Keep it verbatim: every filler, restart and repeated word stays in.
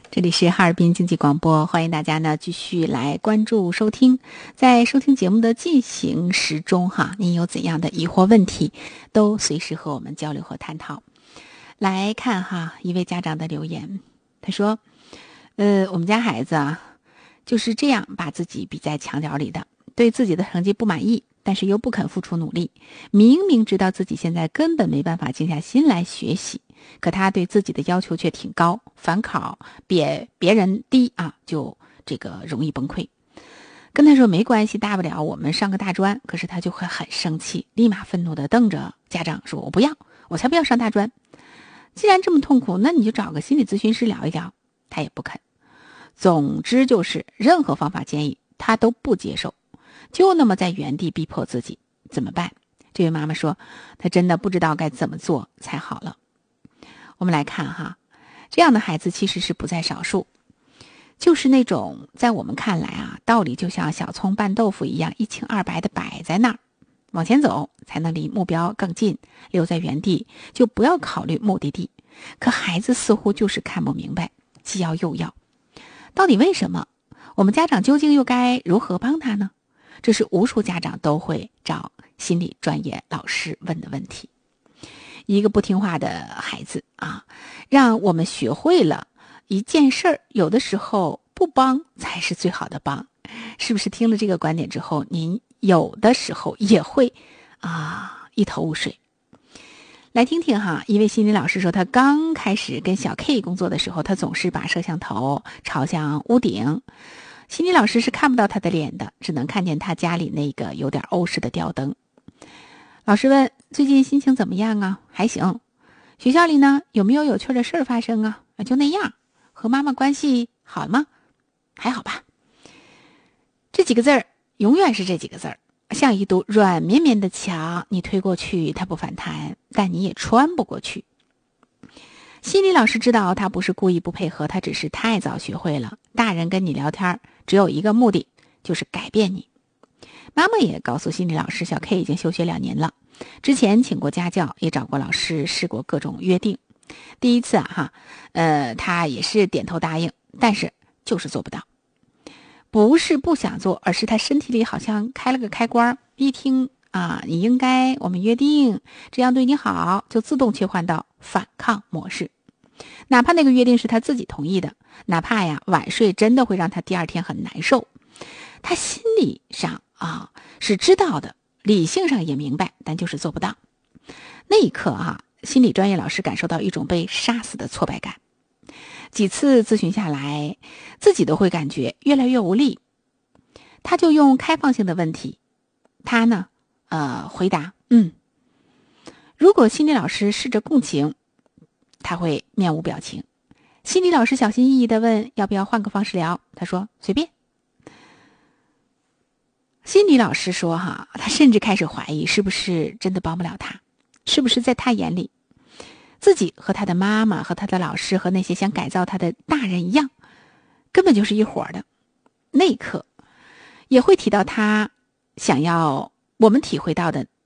这里是哈尔滨经济广播，欢迎大家呢继续来关注收听。在收听节目的进行时中哈，您有怎样的疑惑问题，都随时和我们交流和探讨。来看哈一位家长的留言，他说呃，我们家孩子啊就是这样把自己逼在墙角里的，对自己的成绩不满意，但是又不肯付出努力，明明知道自己现在根本没办法静下心来学习，可他对自己的要求却挺高，反考比别人低啊，就这个容易崩溃。跟他说没关系，大不了我们上个大专，可是他就会很生气，立马愤怒地瞪着家长说，我不要，我才不要上大专。既然这么痛苦，那你就找个心理咨询师聊一聊。他也不肯。总之就是任何方法建议他都不接受，就那么在原地逼迫自己。怎么办？这位妈妈说，她真的不知道该怎么做才好了。我们来看哈，这样的孩子其实是不在少数，就是那种在我们看来啊，道理就像小葱拌豆腐一样一清二白的摆在那儿，往前走才能离目标更近，留在原地就不要考虑目的地。可孩子似乎就是看不明白，既要又要，到底为什么？我们家长究竟又该如何帮他呢？这是无数家长都会找心理专业老师问的问题。一个不听话的孩子啊，让我们学会了一件事儿，有的时候不帮才是最好的帮。是不是听了这个观点之后，您有的时候也会啊一头雾水？来听听哈，一位心理老师说，他刚开始跟小 K 工作的时候，他总是把摄像头朝向屋顶，心理老师是看不到他的脸的，只能看见他家里那个有点欧式的吊灯。老师问，最近心情怎么样啊？还行。学校里呢，有没有有趣的事儿发生啊？就那样。和妈妈关系好吗？还好吧。这几个字儿永远是这几个字儿，像一堵软绵绵的墙，你推过去它不反弹，但你也穿不过去。心理老师知道他不是故意不配合，他只是太早学会了大人跟你聊天只有一个目的，就是改变你。妈妈也告诉心理老师，小 K 已经休学两年了，之前请过家教，也找过老师，试过各种约定。第一次啊哈，呃，他也是点头答应，但是就是做不到。不是不想做，而是他身体里好像开了个开关，一听啊，你应该我们约定这样对你好，就自动切换到反抗模式。哪怕那个约定是他自己同意的，哪怕呀晚睡真的会让他第二天很难受，他心理上啊是知道的，理性上也明白，但就是做不到。那一刻啊，心理专业老师感受到一种被杀死的挫败感。几次咨询下来，自己都会感觉越来越无力。他就用开放性的问题，他呢，呃，回答，嗯。如果心理老师试着共情，他会面无表情。心理老师小心翼翼地问，要不要换个方式聊？他说随便。心理老师说哈，他甚至开始怀疑是不是真的帮不了他，是不是在他眼里自己和他的妈妈和他的老师和那些想改造他的大人一样，根本就是一伙的。那一刻也会提到他想要我们体会到的